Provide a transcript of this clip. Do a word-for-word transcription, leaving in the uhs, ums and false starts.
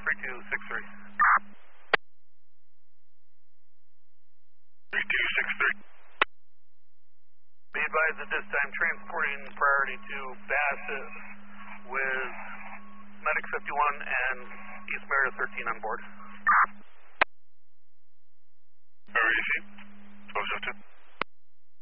three two six three. three two six three. Be advised at this time, transporting priority to Bassett with Medic fifty-one and East Meredith thirteen on board.